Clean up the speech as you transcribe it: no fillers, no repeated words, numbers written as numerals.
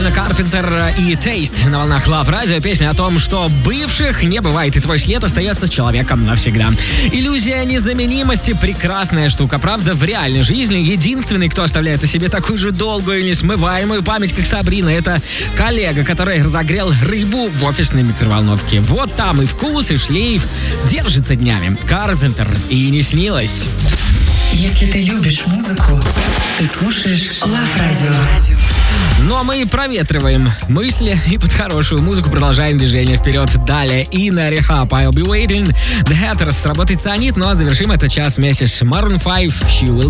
Сабрина Карпентер и Taste на волнах Love Radio. Песня о том, что бывших не бывает, и твой след остается с человеком навсегда. Иллюзия незаменимости — прекрасная штука. Правда, в реальной жизни единственный, кто оставляет о себе такую же долгую и несмываемую память, как Сабрина, это коллега, который разогрел рыбу в офисной микроволновке. Вот там и вкус, и шлейф держится днями. Карпентер и не снилось. Если ты любишь музыку, ты слушаешь Love Radio. Ну а мы проветриваем мысли и под хорошую музыку продолжаем движение вперед. Далее Inna Rehab, I'll Be Waiting, The Hatters, сработает Цианид, ну а завершим этот час вместе с Maroon 5, She Will